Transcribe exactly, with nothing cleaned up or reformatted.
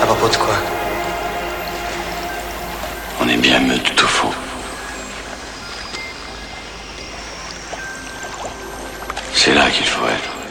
À propos de quoi? On est bien meute tout au fond. C'est là qu'il faut être.